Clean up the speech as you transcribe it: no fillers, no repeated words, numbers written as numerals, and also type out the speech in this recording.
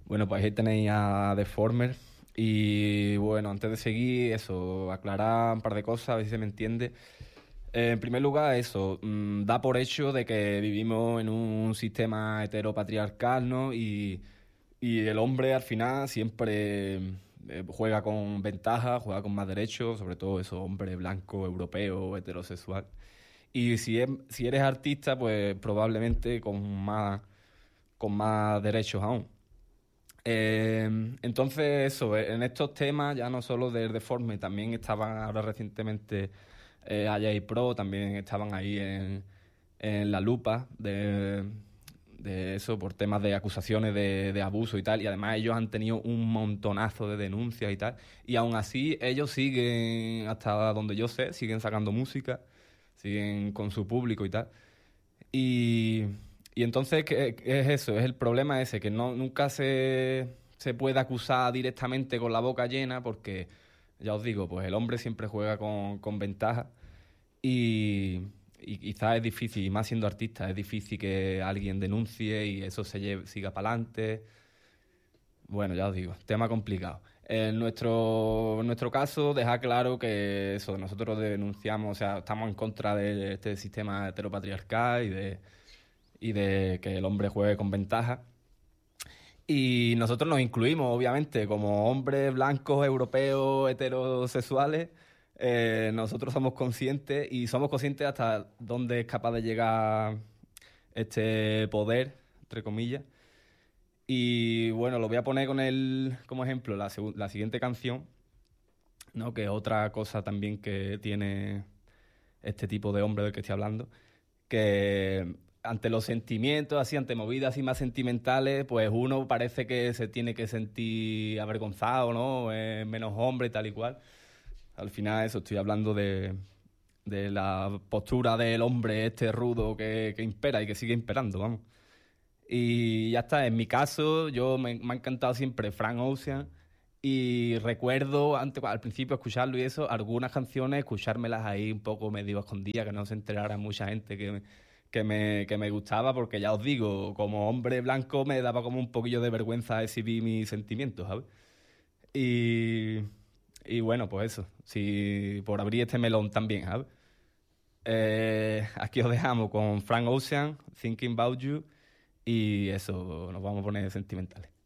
Bueno, pues ahí tenéis a Deformer. Y bueno, antes de seguir, eso, aclarar un par de cosas, a ver si se me entiende. En primer lugar, eso, da por hecho de que vivimos en un sistema heteropatriarcal, ¿no? Y el hombre al final siempre juega con ventaja, juega con más derechos, sobre todo eso, hombre blanco, europeo, heterosexual. Y si eres artista, pues probablemente con más derechos aún. Entonces, eso, en estos temas, ya no solo del deforme, también estaban ahora recientemente AJ Pro, también estaban ahí en la lupa de eso, por temas de acusaciones de abuso y tal, y además ellos han tenido un montonazo de denuncias y tal, y aún así ellos siguen, hasta donde yo sé, siguen sacando música, siguen con su público y tal. Y, y entonces, ¿qué es eso? Es el problema ese, que nunca se puede acusar directamente con la boca llena porque, ya os digo, pues el hombre siempre juega con ventaja y quizás es difícil, y más siendo artista, es difícil que alguien denuncie y eso siga para adelante. Bueno, ya os digo, tema complicado. En nuestro caso, dejar claro que eso, nosotros denunciamos, o sea, estamos en contra de este sistema heteropatriarcal y de que el hombre juegue con ventaja. Y nosotros nos incluimos, obviamente, como hombres blancos, europeos, heterosexuales. Nosotros somos conscientes hasta dónde es capaz de llegar este poder, entre comillas. Y bueno, lo voy a poner como ejemplo la siguiente canción, ¿no? Que es otra cosa también que tiene este tipo de hombre del que estoy hablando, que ante los sentimientos, así, ante movidas así más sentimentales, pues uno parece que se tiene que sentir avergonzado, ¿no? Menos hombre y tal y cual. Al final eso, estoy hablando de la postura del hombre este rudo que impera y que sigue imperando, vamos. Y ya está, en mi caso, me ha encantado siempre Frank Ocean y recuerdo antes, al principio escucharlo y eso, algunas canciones, escuchármelas ahí un poco medio escondidas, que no se enterara mucha gente que me gustaba, porque ya os digo, como hombre blanco me daba como un poquillo de vergüenza exhibir mis sentimientos, ¿sabes? Y, y bueno, pues eso, si por abrir este melón también, ¿sabes? Aquí os dejamos con Frank Ocean, Thinking About You, y eso, nos vamos a poner sentimentales.